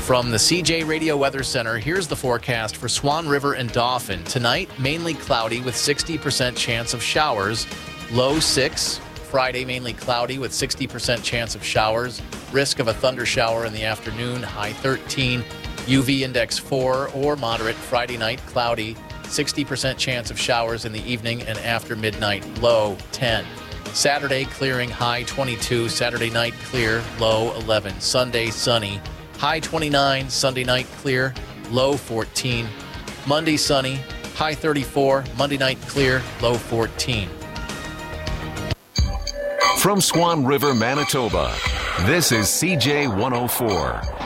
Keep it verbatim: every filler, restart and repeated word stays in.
From the C J Radio Weather Center, here's the forecast for Swan River and Dauphin. Tonight, mainly cloudy with sixty percent chance of showers. Low six. Friday, mainly cloudy with sixty percent chance of showers. Risk of a thunder shower in the afternoon. High thirteen. U V index four or moderate. Friday night, cloudy. sixty percent chance of showers in the evening and after midnight. Low ten. Saturday, clearing. High twenty-two. Saturday night, clear. Low eleven. Sunday, sunny. High twenty-nine, Sunday night clear, low fourteen. Monday sunny, high thirty-four. Monday night clear, low fourteen. From Swan River, Manitoba, this is C J one oh four.